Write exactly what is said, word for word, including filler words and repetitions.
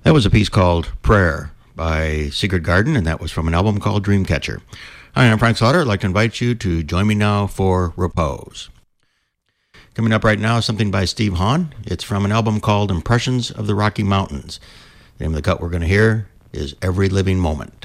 That was a piece called Prayer by Sigurd Garden, and that was from an album called Dreamcatcher. Hi, I'm Frank Slaughter. I'd like to invite you to join me now for Repose. Coming up right now is something by Steve Hahn. It's from an album called Impressions of the Rocky Mountains. The name of the cut we're going to hear is Every Living Moment.